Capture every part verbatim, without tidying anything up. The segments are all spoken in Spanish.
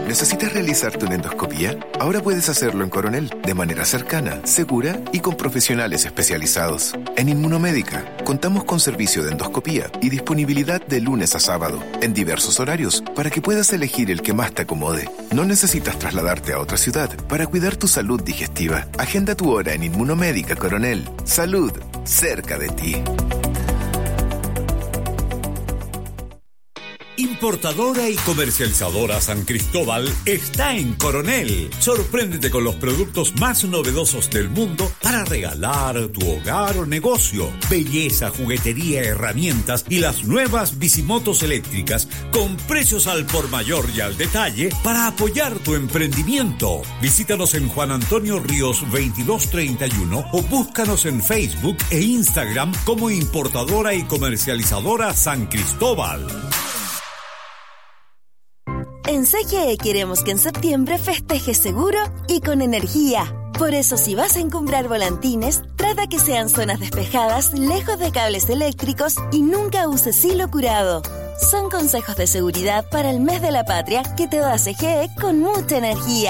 ¿Necesitas realizarte una endoscopía? Ahora puedes hacerlo en Coronel, de manera cercana, segura y con profesionales especializados. En Inmunomédica, contamos con servicio de endoscopía y disponibilidad de lunes a sábado, en diversos horarios, para que puedas elegir el que más te acomode. No necesitas trasladarte a otra ciudad para cuidar tu salud digestiva. Agenda tu hora en Inmunomédica Coronel. Salud, cerca de ti. Importadora y comercializadora San Cristóbal está en Coronel. Sorpréndete con los productos más novedosos del mundo para regalar tu hogar o negocio. Belleza, juguetería, herramientas y las nuevas bicimotos eléctricas con precios al por mayor y al detalle para apoyar tu emprendimiento. Visítanos en Juan Antonio Ríos veintidós treinta y uno o búscanos en Facebook e Instagram como Importadora y Comercializadora San Cristóbal. En C G E queremos que en septiembre festejes seguro y con energía. Por eso, si vas a encumbrar volantines, trata que sean zonas despejadas, lejos de cables eléctricos y nunca uses hilo curado. Son consejos de seguridad para el mes de la patria que te da C G E con mucha energía.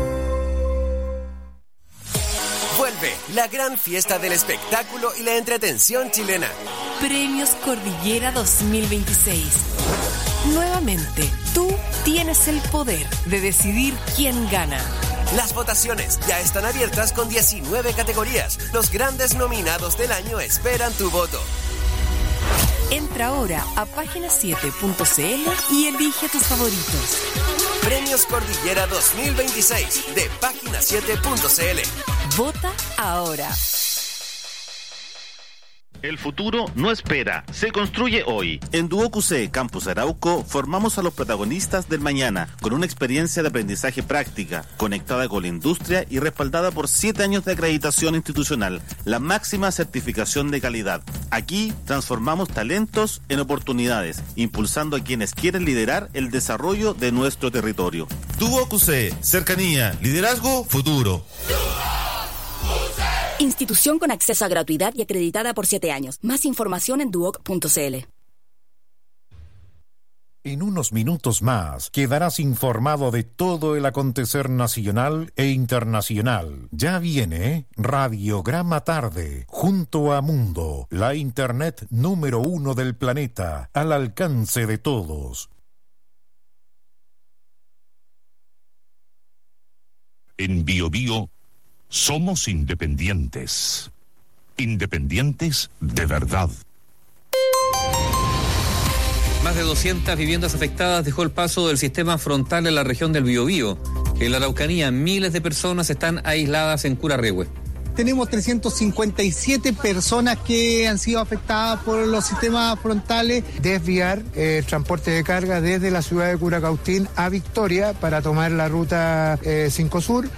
Vuelve la gran fiesta del espectáculo y la entretención chilena. Premios Cordillera dos mil veintiséis. Nuevamente, tú tienes el poder de decidir quién gana. Las votaciones ya están abiertas con diecinueve categorías. Los grandes nominados del año esperan tu voto. Entra ahora a página siete punto c l y elige tus favoritos. Premios Cordillera dos mil veintiséis de página siete punto c l. Vota ahora. El futuro no espera, se construye hoy. En Duoc U C Campus Arauco formamos a los protagonistas del mañana con una experiencia de aprendizaje práctica, conectada con la industria y respaldada por siete años de acreditación institucional, la máxima certificación de calidad. Aquí transformamos talentos en oportunidades, impulsando a quienes quieren liderar el desarrollo de nuestro territorio. Duoc U C, cercanía, liderazgo, futuro. Institución con acceso a gratuidad y acreditada por siete años. Más información en duoc punto c l. En unos minutos más quedarás informado de todo el acontecer nacional e internacional. Ya viene Radiograma Tarde, junto a Mundo, la internet número uno del planeta, al alcance de todos. En Bio Bio somos independientes. Independientes de verdad. Más de doscientas viviendas afectadas dejó el paso del sistema frontal en la región del Biobío. En la Araucanía, miles de personas están aisladas en Curarrehue. Tenemos trescientas cincuenta y siete personas que han sido afectadas por los sistemas frontales. Desviar el eh, transporte de carga desde la ciudad de Curacautín a Victoria para tomar la ruta eh, cinco Sur.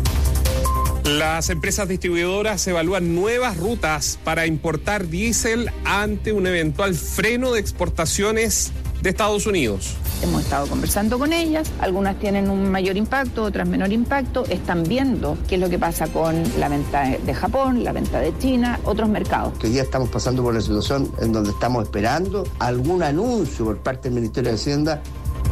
Las empresas distribuidoras evalúan nuevas rutas para importar diésel ante un eventual freno de exportaciones de Estados Unidos. Hemos estado conversando con ellas, algunas tienen un mayor impacto, otras menor impacto, están viendo qué es lo que pasa con la venta de Japón, la venta de China, otros mercados. Que hoy día estamos pasando por una situación en donde estamos esperando algún anuncio por parte del Ministerio de Hacienda.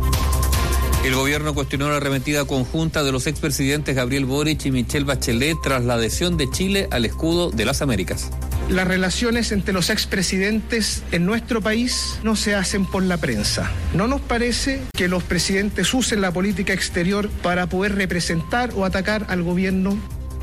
El gobierno cuestionó la arremetida conjunta de los expresidentes Gabriel Boric y Michelle Bachelet tras la adhesión de Chile al escudo de las Américas. Las relaciones entre los expresidentes en nuestro país no se hacen por la prensa. No nos parece que los presidentes usen la política exterior para poder representar o atacar al gobierno.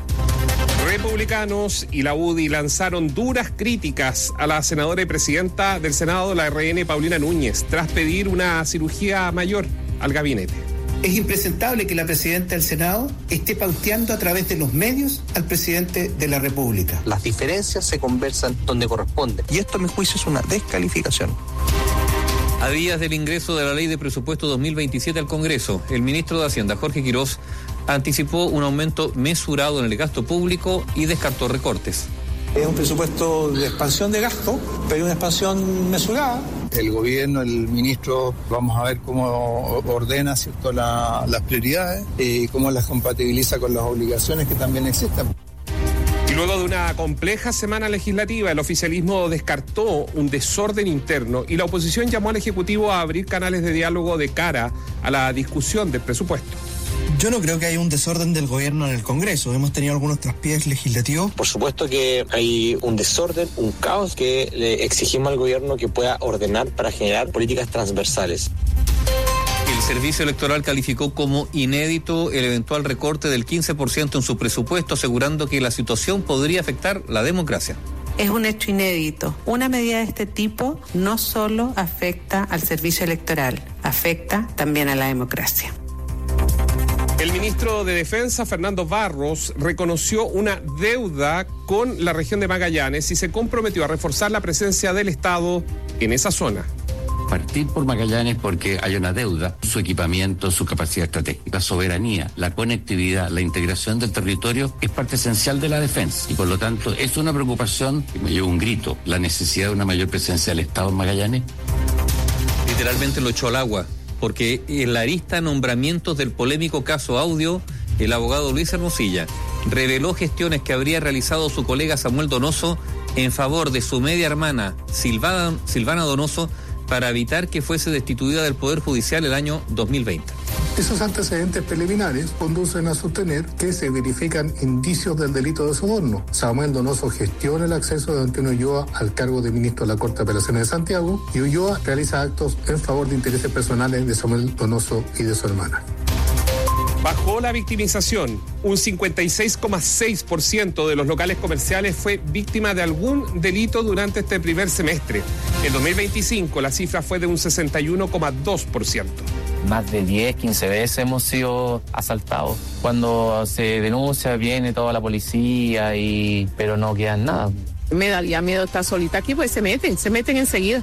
Republicanos y la U D I lanzaron duras críticas a la senadora y presidenta del Senado de la R N, Paulina Núñez, tras pedir una cirugía mayor al gabinete. Es impresentable que la presidenta del Senado esté pauteando a través de los medios al presidente de la República. Las diferencias se conversan donde corresponde. Y esto, a mi juicio, es una descalificación. A días del ingreso de la Ley de Presupuesto dos mil veintisiete al Congreso, el ministro de Hacienda, Jorge Quirós, anticipó un aumento mesurado en el gasto público y descartó recortes. Es un presupuesto de expansión de gasto, pero una expansión mesurada. El gobierno, el ministro, vamos a ver cómo ordena, ¿cierto?, la, las prioridades y cómo las compatibiliza con las obligaciones que también existen. Y luego de una compleja semana legislativa, el oficialismo descartó un desorden interno y la oposición llamó al Ejecutivo a abrir canales de diálogo de cara a la discusión del presupuesto. Yo no creo que haya un desorden del gobierno en el Congreso. Hemos tenido algunos traspiés legislativos. Por supuesto que hay un desorden, un caos que le exigimos al gobierno que pueda ordenar para generar políticas transversales. El Servicio Electoral calificó como inédito el eventual recorte del quince por ciento en su presupuesto, asegurando que la situación podría afectar la democracia. Es un hecho inédito. Una medida de este tipo no solo afecta al servicio electoral, afecta también a la democracia. El ministro de Defensa, Fernando Barros, reconoció una deuda con la región de Magallanes y se comprometió a reforzar la presencia del Estado en esa zona. Partir por Magallanes porque hay una deuda, su equipamiento, su capacidad estratégica, soberanía, la conectividad, la integración del territorio es parte esencial de la defensa y por lo tanto es una preocupación que me lleva un grito, la necesidad de una mayor presencia del Estado en Magallanes. Literalmente lo echó al agua, porque en la arista nombramientos del polémico caso Audio, el abogado Luis Hermosilla reveló gestiones que habría realizado su colega Samuel Donoso en favor de su media hermana Silvana, Silvana Donoso para evitar que fuese destituida del Poder Judicial el año dos mil veinte. Esos antecedentes preliminares conducen a sostener que se verifican indicios del delito de soborno. Samuel Donoso gestiona el acceso de Antonio Ulloa al cargo de ministro de la Corte de Apelaciones de Santiago y Ulloa realiza actos en favor de intereses personales de Samuel Donoso y de su hermana. Bajó la victimización. Un cincuenta y seis coma seis por ciento de los locales comerciales fue víctima de algún delito durante este primer semestre. En dos mil veinticinco la cifra fue de un sesenta y uno coma dos por ciento. Más de diez, quince veces hemos sido asaltados. Cuando se denuncia viene toda la policía, y pero no queda nada. Me daría miedo estar solita aquí, pues se meten, se meten enseguida.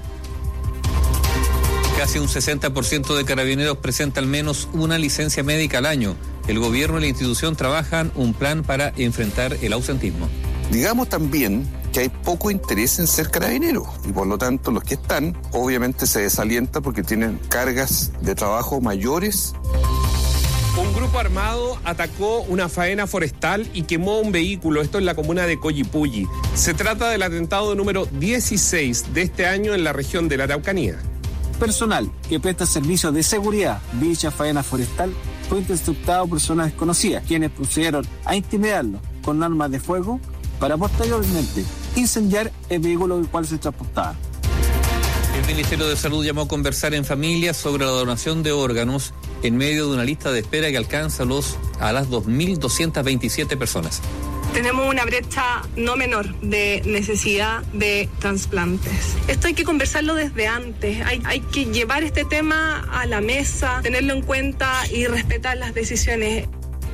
Casi un sesenta por ciento de carabineros presenta al menos una licencia médica al año. El gobierno y la institución trabajan un plan para enfrentar el ausentismo. Digamos también que hay poco interés en ser carabinero y por lo tanto los que están obviamente se desalientan porque tienen cargas de trabajo mayores. Un grupo armado atacó una faena forestal y quemó un vehículo, esto en la comuna de Collipulli. Se trata del atentado número dieciséis de este año en la región de la Araucanía. Personal que presta servicios de seguridad de dicha faena forestal fue interceptado por personas desconocidas, quienes procedieron a intimidarlo con armas de fuego para posteriormente incendiar el vehículo del cual se transportaba. El Ministerio de Salud llamó a conversar en familia sobre la donación de órganos en medio de una lista de espera que alcanza los, a las dos mil doscientas veintisiete personas. Tenemos una brecha no menor de necesidad de trasplantes. Esto hay que conversarlo desde antes, hay, hay que llevar este tema a la mesa, tenerlo en cuenta y respetar las decisiones.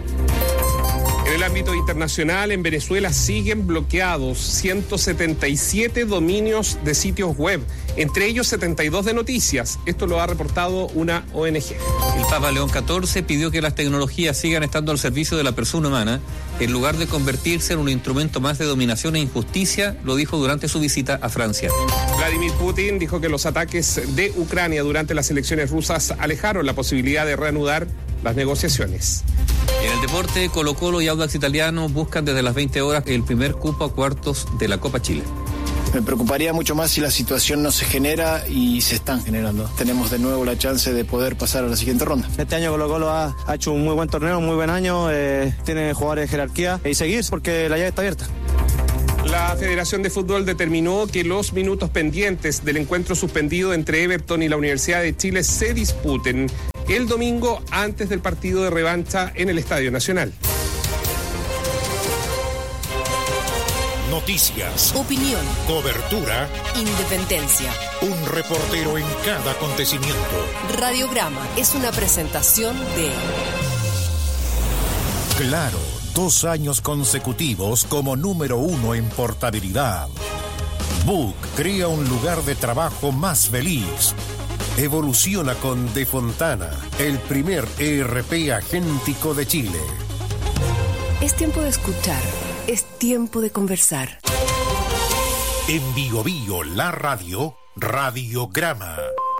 En el ámbito internacional, en Venezuela siguen bloqueados ciento setenta y siete dominios de sitios web, entre ellos setenta y dos de noticias. Esto lo ha reportado una O N G. El Papa León catorce pidió que las tecnologías sigan estando al servicio de la persona humana, en lugar de convertirse en un instrumento más de dominación e injusticia, lo dijo durante su visita a Francia. Vladimir Putin dijo que los ataques de Ucrania durante las elecciones rusas alejaron la posibilidad de reanudar las negociaciones. En el deporte, Colo-Colo y Audax Italiano buscan desde las veinte horas el primer cupo a cuartos de la Copa Chile. Me preocuparía mucho más si la situación no se genera y se están generando. Tenemos de nuevo la chance de poder pasar a la siguiente ronda. Este año Colo-Colo ha, ha hecho un muy buen torneo, un muy buen año, eh, tiene jugadores de jerarquía y seguir porque la llave está abierta. La Federación de Fútbol determinó que los minutos pendientes del encuentro suspendido entre Everton y la Universidad de Chile se disputen el domingo antes del partido de revancha en el Estadio Nacional. Noticias, opinión, cobertura, independencia. Un reportero en cada acontecimiento. Radiograma es una presentación de Claro, dos años consecutivos como número uno en portabilidad. Book crea un lugar de trabajo más feliz. Evoluciona con De Fontana, el primer E R P agéntico de Chile. Es tiempo de escuchar, es tiempo de conversar. En Bio Bio, la radio, Radiograma.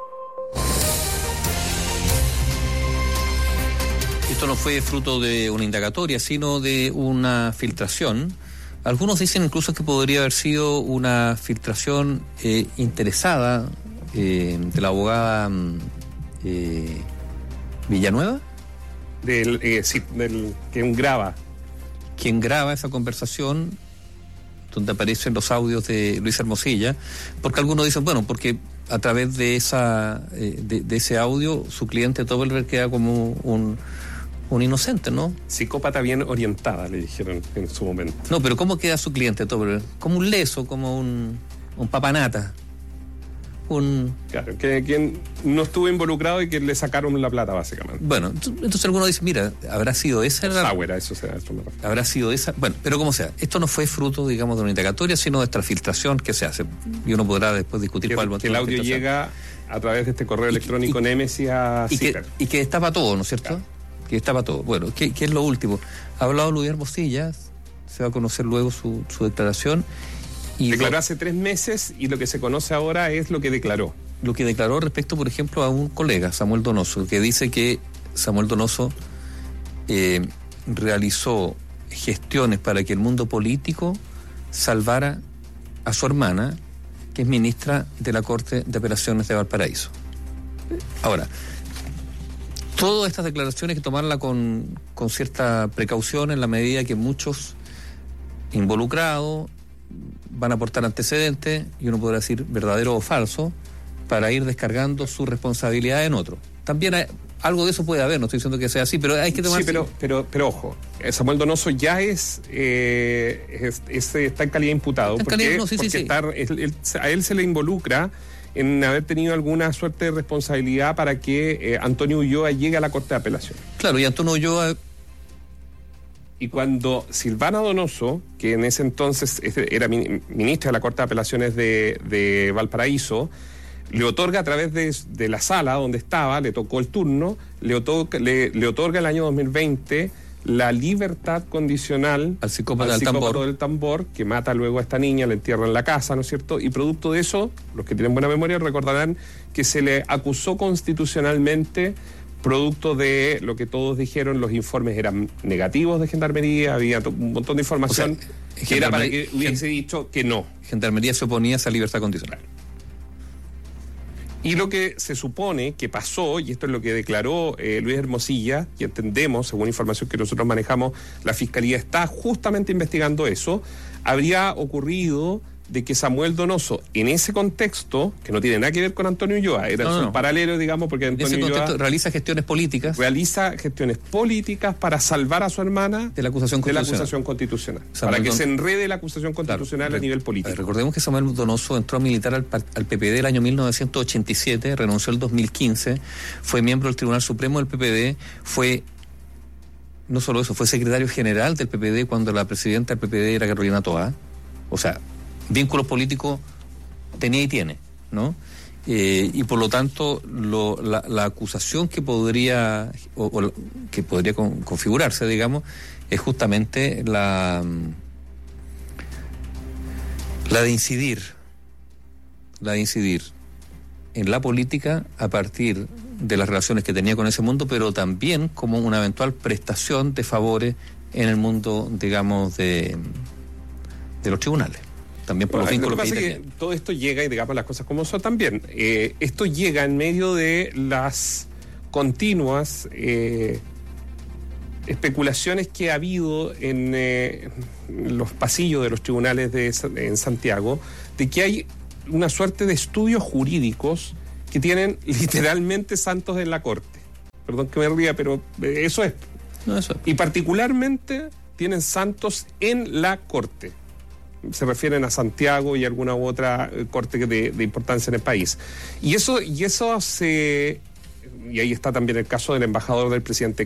Esto no fue fruto de una indagatoria, sino de una filtración. Algunos dicen incluso que podría haber sido una filtración eh, interesada eh, de la abogada eh, ¿Villanueva? Del, eh, sí, del quien graba. Quien graba esa conversación donde aparecen los audios de Luis Hermosilla, porque algunos dicen, bueno, porque a través de esa eh, de, de ese audio su cliente Topelberg queda como un, un inocente, ¿no? Psicópata bien orientada, le dijeron en su momento. No, pero ¿cómo queda su cliente Topelberg? Como un leso, como un, un papanata. Un... Claro, que quien no estuvo involucrado y que le sacaron la plata, básicamente. Bueno, entonces algunos dicen, mira, habrá sido esa... La... Sauer, eso sea, eso me refiero. Habrá sido esa... Bueno, pero como sea, esto no fue fruto, digamos, de una indagatoria, sino de esta filtración que se hace. Y uno podrá después discutir que, cuál que el audio llega a través de este correo electrónico Nemesis a y que, y que destapa todo, ¿no es cierto? Claro. Que destapa todo. Bueno, ¿qué, qué es lo último? Ha hablado Luis Hermosilla, se va a conocer luego su, su declaración. Y declaró lo... hace tres meses y lo que se conoce ahora es lo que declaró. Lo que declaró respecto, por ejemplo, a un colega, Samuel Donoso, que dice que Samuel Donoso eh, realizó gestiones para que el mundo político salvara a su hermana, que es ministra de la Corte de Apelaciones de Valparaíso. Ahora, todas estas declaraciones hay que tomarlas con, con cierta precaución en la medida que muchos involucrados van a aportar antecedentes, y uno podrá decir verdadero o falso, para ir descargando su responsabilidad en otro. También hay, algo de eso puede haber, no estoy diciendo que sea así, pero hay que tomar... Sí, pero, pero, pero ojo, Samuel Donoso ya es, eh, es, es está en calidad imputado, está porque, calidad, no, sí, porque sí, sí. Está, él, él, a él se le involucra en haber tenido alguna suerte de responsabilidad para que eh, Antonio Ulloa llegue a la Corte de Apelación. Claro, y Antonio Ulloa... Y cuando Silvana Donoso, que en ese entonces era ministra de la Corte de Apelaciones de, de Valparaíso, le otorga a través de, de la sala donde estaba, le tocó el turno, le otorga, le, le otorga el año dos mil veinte la libertad condicional al psicópata, al del, psicópata tambor. del tambor, que mata luego a esta niña, la entierra en la casa, ¿no es cierto? Y producto de eso, los que tienen buena memoria recordarán que se le acusó constitucionalmente, producto de lo que todos dijeron, los informes eran negativos de Gendarmería, había un montón de información, o sea, que era para que hubiese dicho que no. Gendarmería se oponía a esa libertad condicional. Y lo que se supone que pasó, y esto es lo que declaró eh, Luis Hermosilla, y entendemos, según información que nosotros manejamos, la Fiscalía está justamente investigando eso, habría ocurrido de que Samuel Donoso, en ese contexto, que no tiene nada que ver con Antonio Ulloa, era no, no. paralelo, digamos, porque Antonio en ese contexto Ulloa realiza gestiones políticas. Realiza gestiones políticas para salvar a su hermana de la acusación de la constitucional. acusación constitucional Samuel para que Don... se enrede la acusación constitucional claro, a nivel político. Recordemos que Samuel Donoso entró a militar al, al P P D el año mil novecientos ochenta y siete, renunció el dos mil quince, fue miembro del Tribunal Supremo del P P D, fue... No solo eso, fue secretario general del P P D cuando la presidenta del P P D era Carolina Toá. O sea, vínculos políticos tenía y tiene, ¿no? Eh, y por lo tanto, lo, la, la acusación que podría o, o que podría con, configurarse, digamos, es justamente la la de incidir, la de incidir en la política a partir de las relaciones que tenía con ese mundo, pero también como una eventual prestación de favores en el mundo, digamos, de, de los tribunales. También por bueno, los vínculos lo que pasa que, es que todo esto llega, y digamos las cosas como son también. Eh, esto llega en medio de las continuas eh, especulaciones que ha habido en eh, los pasillos de los tribunales de, en Santiago, de que hay una suerte de estudios jurídicos que tienen literalmente santos en la Corte. Perdón que me ría, pero eso es. No, eso es. Y particularmente tienen santos en la Corte. Se refieren a Santiago y alguna u otra corte de, de importancia en el país. Y eso, y eso se... Y ahí está también el caso del embajador del presidente